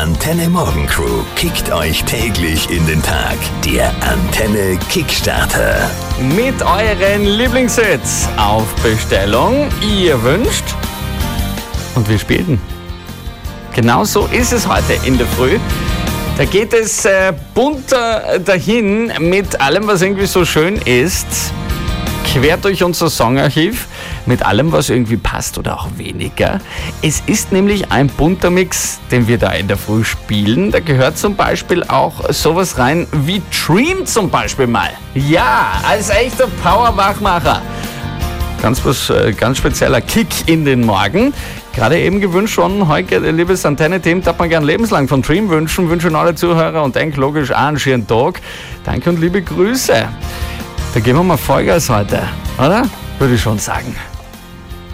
Antenne Morgen Crew kickt euch täglich in den Tag. Der Antenne Kickstarter. Mit euren Lieblingshits auf Bestellung. Ihr wünscht und wir spielen. Genau so ist es heute in der Früh. Da geht es bunter dahin mit allem, was irgendwie so schön ist. Quer durch unser Songarchiv mit allem, was irgendwie passt oder auch weniger. Es ist nämlich ein bunter Mix, den wir da in der Früh spielen. Da gehört zum Beispiel auch sowas rein wie Dream zum Beispiel mal. Ja, als echter Power-Wachmacher. Ganz spezieller Kick in den Morgen. Gerade eben gewünscht schon, heute, liebes Antenne-Team, darf man gern lebenslang von Dream wünschen alle Zuhörer und denkt logisch auch einen schönen Tag. Danke und liebe Grüße. Da geben wir mal Vollgas heute, oder? Würde ich schon sagen.